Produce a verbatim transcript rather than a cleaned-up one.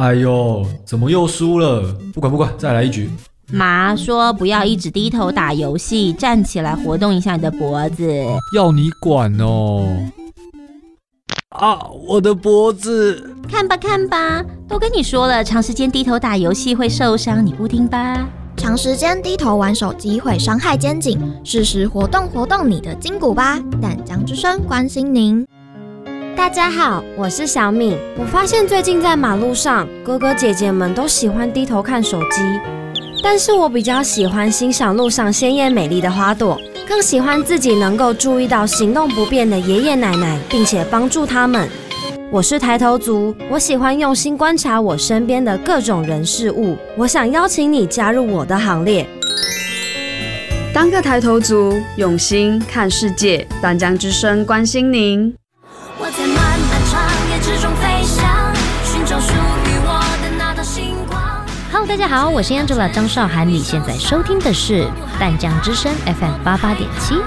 哎呦，怎么又输了？不管不管，再来一局。 妈说不要一直低头打游戏，站起来活动一下你的脖子。 要你管哦！啊，我的脖子！ 看吧看吧，都跟你说了，长时间低头打游戏会受伤，你不听吧？ 长时间低头玩手机会伤害肩颈，适时活动活动你的筋骨吧。淡江之声关心您。 大家好，我是小敏。我发现最近在马路上，哥哥姐姐们都喜欢低头看手机，但是我比较喜欢欣赏路上鲜艳美丽的花朵，更喜欢自己能够注意到行动不便的爷爷奶奶，并且帮助他们。我是抬头族，我喜欢用心观察我身边的各种人事物。我想邀请你加入我的行列， 当个抬头族，用心看世界。淡江之声关心您。 我在漫漫长夜之中飞翔，寻找属于我的那道星光。 Hello， 大家好，我是 Angela 张韶涵，你现在收听的是淡江之声 F M 八八点七。